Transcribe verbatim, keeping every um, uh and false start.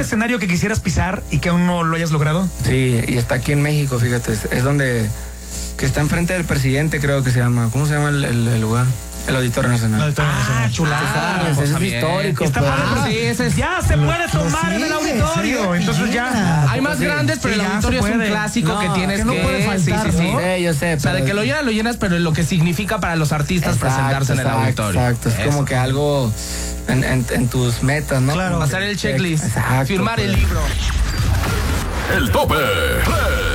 escenario que quisieras pisar y que aún no lo hayas logrado? Sí, y está aquí en México, fíjate, es, es donde, que está enfrente del presidente, creo que se llama, ¿cómo se llama el, el, el lugar? El Auditorio Nacional. El Auditorio Nacional. Ah, chulada. Ese es Bien. histórico. Está pues. padre, Ah, porque sí, ese es- ya se puede Pero tomar sí, en el auditorio. sí, Entonces sí. ya. Hay más Sí. grandes, pero Sí, el ya auditorio se es un puede. clásico No, que tienes que no que... puede faltar, sí, sí, sí. ¿no? Sí, yo sé. O sea, de pero- que lo llenas, lo llenas, pero lo que significa para los artistas Exacto, presentarse en el exacto, auditorio. Exacto, es Eso. como que algo en, en, en tus metas, ¿no? Claro. Pasar el checklist, Exacto, firmar el pues. libro. El tope tres.